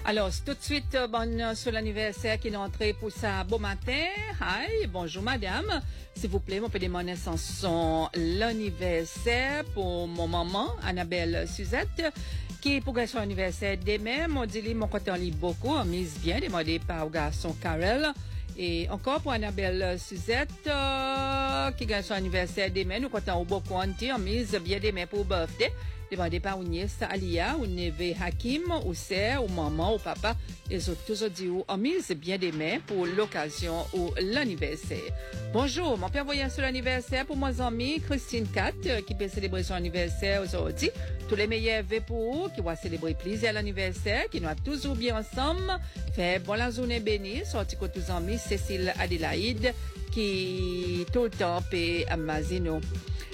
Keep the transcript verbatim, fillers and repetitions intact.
Alors, tout de suite, euh, bonne sur l'anniversaire qui est entré pour ça. Bon matin. Hi, bonjour madame. S'il vous plaît, mon petit mon son l'anniversaire pour mon maman, Annabelle Suzette, qui est pour son anniversaire demain. Mon dit, mon côté en lit beaucoup, en mise bien, demandé par le garçon Karel. Et encore pour Annabelle Suzette, euh, qui gagne son anniversaire demain, nous comptons beaucoup en mise bien demain pour birthday. Demandez par ou nièce Alia, ou neveu Hakim, ou sœur, ou maman, ou papa. Ils ont toujours dit ou en mise bien demain pour l'occasion ou l'anniversaire. Bonjour, mon père voyant sur l'anniversaire pour mon ami Christine Kat, qui peut célébrer son anniversaire aujourd'hui. Tous les meilleurs vœux pour vous, qui va célébrer plaisir à l'anniversaire, qui nous a toujours bien ensemble. Fait bon la journée bénie, sorti que tous amis, Cécile Adélaïde, qui tout le temps peut amaser nous.